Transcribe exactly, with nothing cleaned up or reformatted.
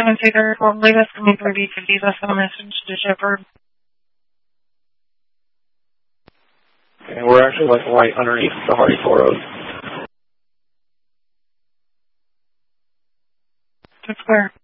seven two three four, believe that's coming through B fifty. That's a message to Shepherd. And we're actually like right underneath the Hardy four road. That's clear.